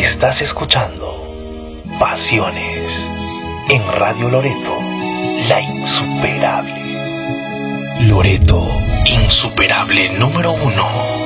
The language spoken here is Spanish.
Estás escuchando Pasiones en Radio Loreto, la insuperable. Loreto, insuperable número 1.